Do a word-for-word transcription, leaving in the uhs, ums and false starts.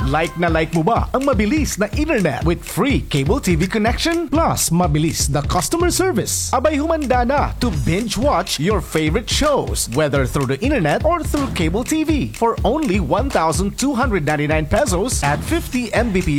Like na like mo ba ang mabilis na internet with free cable T V connection? Plus, mabilis na customer service. Abay humanda na to binge watch your favorite shows, whether through the internet or through cable T V for only one thousand two hundred ninety-nine pesos at fifty megabits